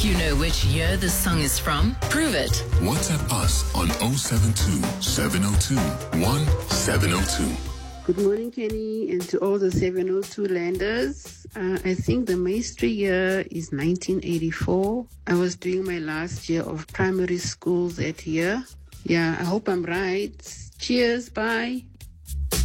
You know which year this song is from? Prove it. WhatsApp us on 072 702 1702. Good morning, Kenny, and to all the 702 landers. I think the maestri year is 1984. I was doing my last year of primary school that year. Yeah, I hope I'm right. Cheers, bye.